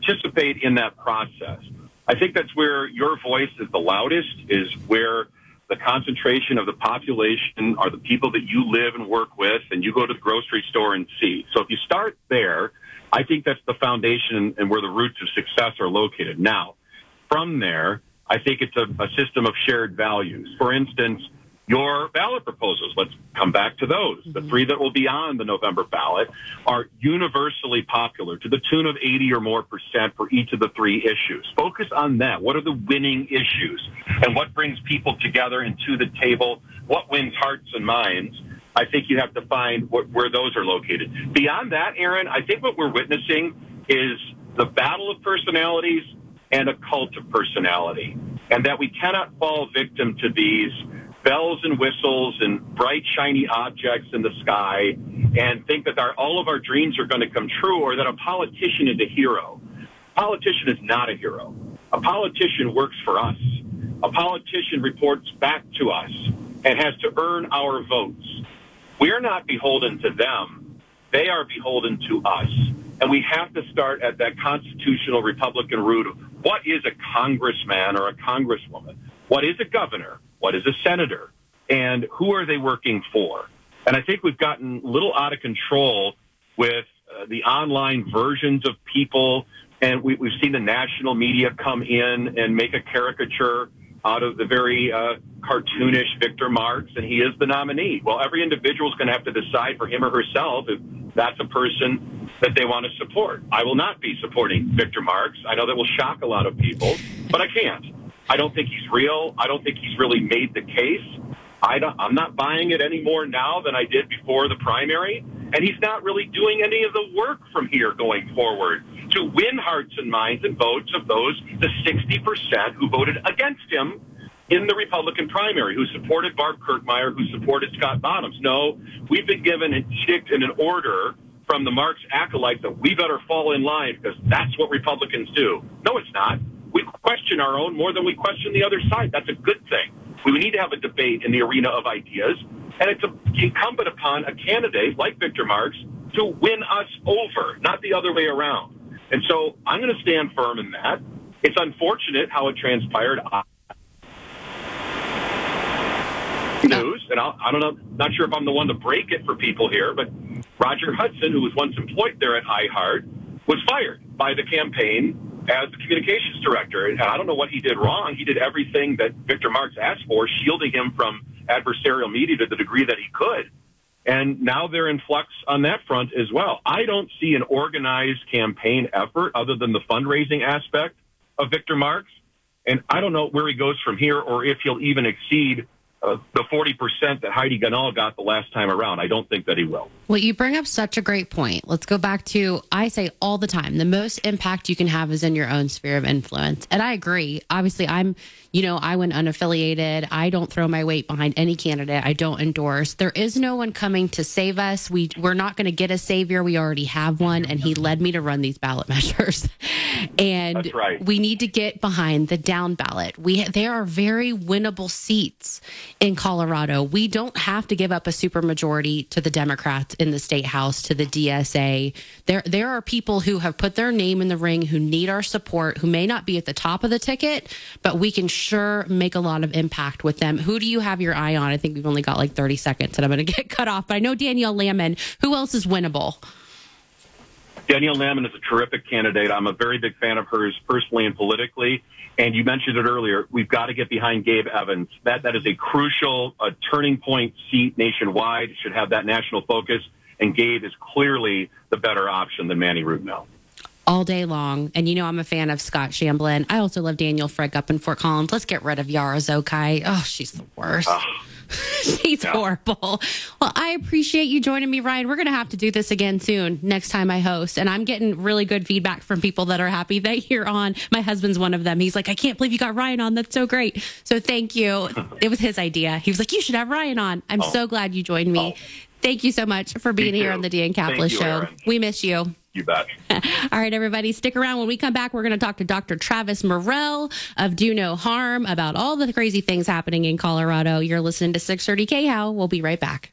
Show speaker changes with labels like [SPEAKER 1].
[SPEAKER 1] participate in that process. I think that's where your voice is the loudest, is where the concentration of the population are the people that you live and work with and you go to the grocery store and see. So if you start there, I think that's the foundation and where the roots of success are located. Now, from there, I think it's a system of shared values. For instance, your ballot proposals, let's come back to those. The three that will be on the November ballot are universally popular to the tune of 80 or more % for each of the three issues. Focus on that. What are the winning issues? And what brings people together and to the table? What wins hearts and minds? I think you have to find where those are located. Beyond that, Aaron, I think what we're witnessing is the battle of personalities and a cult of personality, and that we cannot fall victim to these bells and whistles and bright, shiny objects in the sky and think that all of our dreams are going to come true, or that a politician is a hero. A politician is not a hero. A politician works for us. A politician reports back to us and has to earn our votes. We're not beholden to them. They are beholden to us. And we have to start at that constitutional Republican root of what is a congressman or a congresswoman? What is a governor? What is a senator? And who are they working for? And I think we've gotten a little out of control with the online versions of people. And we've seen the national media come in and make a caricature out of the very cartoonish Victor Marx, and he is the nominee. Well, every individual is going to have to decide for him or herself if that's a person that they want to support. I will not be supporting Victor Marx. I know that will shock a lot of people, but I can't. I don't think he's real. I don't think he's really made the case. I'm not buying it any more now than I did before the primary, and he's not really doing any of the work from here going forward to win hearts and minds and votes of those, the 60% who voted against him in the Republican primary, who supported Barb Kirkmeyer, who supported Scott Bottoms. No, we've been given an edict and an order from the Marx acolytes that we better fall in line because that's what Republicans do. No, it's not. We question our own more than we question the other side. That's a good thing. We need to have a debate in the arena of ideas, and it's incumbent upon a candidate like Victor Marx to win us over, not the other way around. And so I'm going to stand firm in that. It's unfortunate how it transpired. News, and I don't know, not sure if I'm the one to break it for people here, but Roger Hudson, who was once employed there at iHeart, was fired by the campaign as the communications director. And I don't know what he did wrong. He did everything that Victor Marx asked for, shielding him from adversarial media to the degree that he could. And now they're in flux on that front as well. I don't see an organized campaign effort other than the fundraising aspect of Victor Marx. And I don't know where he goes from here or if he'll even exceed the 40% that Heidi Ganahl got the last time around. I don't think that he will.
[SPEAKER 2] Well, you bring up such a great point. Let's go back to, I say all the time, the most impact you can have is in your own sphere of influence. And I agree. Obviously, I went unaffiliated. I don't throw my weight behind any candidate. I don't endorse. There is no one coming to save us. We're not going to get a savior. We already have one, and he led me to run these ballot measures. And
[SPEAKER 1] that's right.
[SPEAKER 2] We need to get behind the down ballot. There are very winnable seats in Colorado. We don't have to give up a supermajority to the Democrats in the state house, to the DSA. There are people who have put their name in the ring, who need our support, who may not be at the top of the ticket, but we can sure make a lot of impact with them. Who do you have your eye on? I think we've only got like 30 seconds and I'm going to get cut off, but I know Danielle Lamon. Who else is winnable?
[SPEAKER 1] Danielle Lamon is a terrific candidate. I'm a very big fan of hers personally and politically. And you mentioned it earlier. We've got to get behind Gabe Evans. That is a crucial turning point seat nationwide. It should have that national focus. And Gabe is clearly the better option than Manny Rudnell.
[SPEAKER 2] All day long. And I'm a fan of Scott Shamblin. I also love Daniel Frick up in Fort Collins. Let's get rid of Yara Zokai. Oh, she's the worst. She's horrible. Well, I appreciate you joining me, Ryan. We're going to have to do this again soon, next time I host. And I'm getting really good feedback from people that are happy that you're on. My husband's one of them. He's like, I can't believe you got Ryan on. That's so great. So thank you. It was his idea. He was like, you should have Ryan on. I'm so glad you joined me. Thank you so much for being here on the Dan Caplis Show. Aaron. We miss you.
[SPEAKER 1] You bet.
[SPEAKER 2] All right, everybody, stick around. When we come back, we're going to talk to Dr. Travis Morell of Do No Harm about all the crazy things happening in Colorado. You're listening to 630 KHOW. We'll be right back.